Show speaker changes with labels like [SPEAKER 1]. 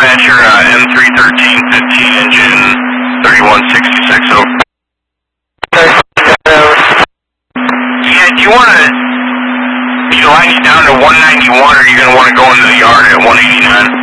[SPEAKER 1] dispatcher, M313, 15 engine, 3166, over. Yeah, do you want to, line you down to 191, or are you going to want to go into the yard at 189?